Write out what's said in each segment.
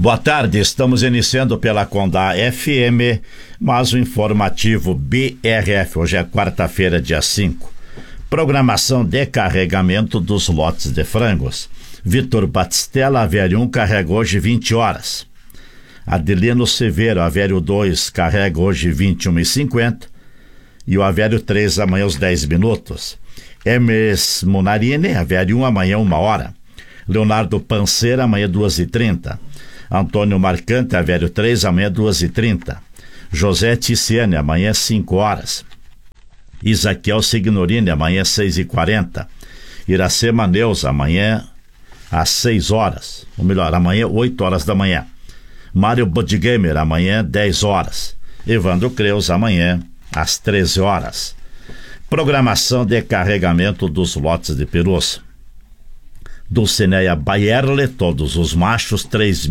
Boa tarde, estamos iniciando pela Condá FM, mais um informativo BRF. Hoje é quarta-feira, dia 5. Programação de carregamento dos lotes de frangos. Vitor Batistella, Avério 1, carrega hoje 20 horas. Adelino Severo, Avério 2, carrega hoje 21h50. E o Avério 3, amanhã aos 10 minutos. Hermes Munarini, Avério 1, amanhã 1 hora. Leonardo Panceira, amanhã 2h30. Antônio Marcante, Avério 3, amanhã 2h30. José Ticiane, amanhã 5 horas. Isaquiel Signorini, amanhã 6h40. Iracema Neuza, amanhã às 6 horas. Ou melhor, amanhã 8 horas da manhã. Mário Bodgamer, amanhã 10 horas. Evandro Creus, amanhã às 13 horas. Programação de carregamento dos lotes de perus. Dulcineia Baierle, todos os machos,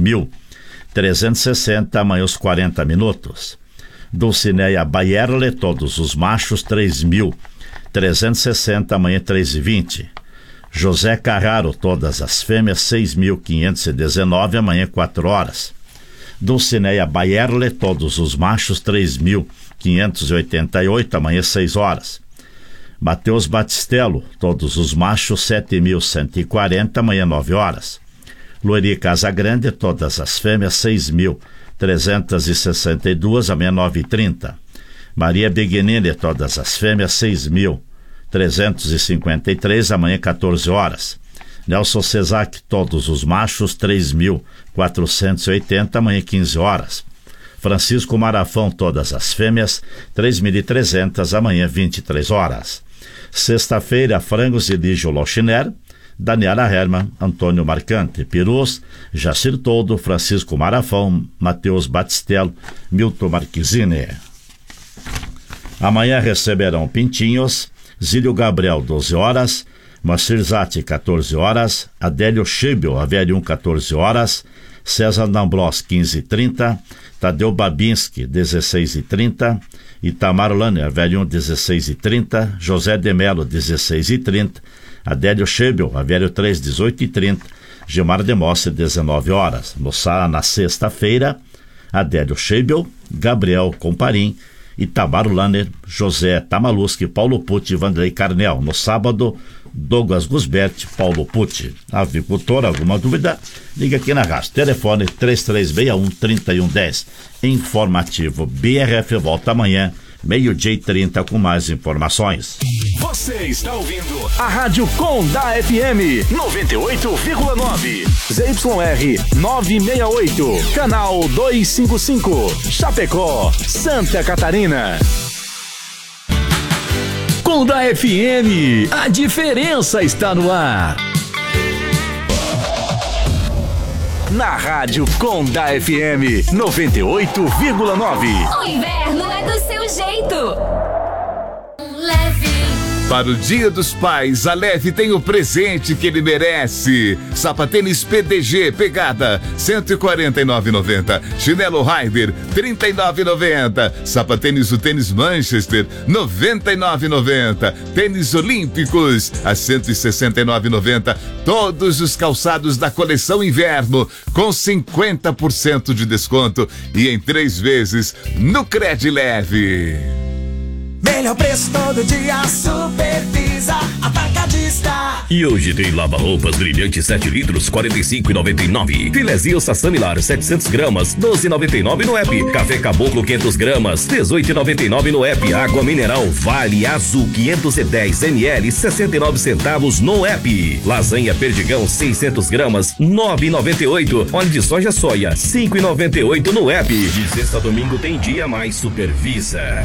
3.360, amanhã aos 40 minutos. Dulcineia Baierle, todos os machos, 3.360, amanhã 3h20. José Carraro, todas as fêmeas, 6.519, amanhã 4 horas. Dulcineia Baierle, todos os machos, 3.588, amanhã 6 horas. Mateus Batistello, todos os machos, 7.140, amanhã 9 horas. Loiri Casagrande, todas as fêmeas, 6.362, amanhã 9h30. Maria Beguinini, todas as fêmeas, 6.353, amanhã 14 horas. Nelson Cesac, todos os machos, 3.480, amanhã 15 horas. Francisco Marafão, todas as fêmeas, 3.300, amanhã 23 horas. Sexta-feira, frangos de Lígio Lochiner, Daniela Herman, Antônio Marcante, perus, Jacir Toldo, Francisco Marafão, Mateus Batistello, Milton Marquezine. Amanhã receberão pintinhos, Zílio Gabriel, 12 horas, Macir Zatti, 14 horas, Adélio Schibel, Avério 1, 14 horas, César D'Ambros, 15h30, Tadeu Babinski, 16h30, Itamar Lanner, Avério 1, 16h30, José de Melo, 16h30, Adélio Schibel, Avério 3, 18h30, Gilmar de Mossi, 19 horas. Na sexta-feira, Adélio Schibel, Gabriel Comparim, Itamar Lanner, José Tamaluski, Paulo Pucci e Vanderlei Carnel. No sábado, Douglas Gusberti, Paulo Pucci. Avicultor, alguma dúvida? Liga aqui na rádio. Telefone 3361-3110. Informativo BRF volta amanhã, 12h30, com mais informações. Você está ouvindo a Rádio Condá FM 98,9. ZYR 968, canal 255, Chapecó, Santa Catarina. Condá FM, a diferença está no ar. Na Rádio Condá FM 98,9. O inverno é do seu jeito. Leve. Para o Dia dos Pais, a Leve tem o presente que ele merece. Sapatênis PDG pegada, R$149,90. Chinelo Ryder, R$39,90. Sapatênis o tênis Manchester, R$99,90. Tênis Olímpicos, a R$169,90. Todos os calçados da coleção inverno, com 50% de desconto e em 3 vezes no Cred Leve. Melhor preço todo dia, Supervisa Atacadista. E hoje tem lava-roupas brilhante 7 litros, R$45,99. Filezinho Sassamilar 700 gramas, R$12,99 no app. Café Caboclo 500 gramas, R$18,99 no app. Água mineral Vale Azul 510 ml, 69 centavos no app. Lasanha Perdigão 600 gramas, R$9,98. Óleo de soja R$5,98 no app. De sexta a domingo tem dia mais Supervisa.